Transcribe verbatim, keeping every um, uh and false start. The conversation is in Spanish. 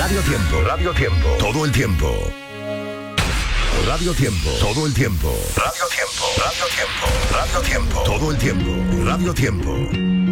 Radio Tiempo, Radio Tiempo, todo el tiempo. Radio Tiempo, todo el tiempo. Radio Tiempo, Radio Tiempo, Radio Tiempo, todo el tiempo. Radio Tiempo.